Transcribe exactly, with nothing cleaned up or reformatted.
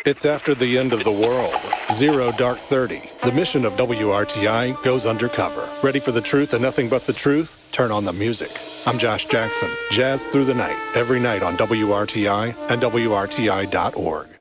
It's after the end of the world. Zero Dark thirty. The mission of W R T I goes undercover. Ready for the truth and nothing but the truth? Turn on the music. I'm Josh Jackson. Jazz through the night, every night on W R T I and W R T I dot org.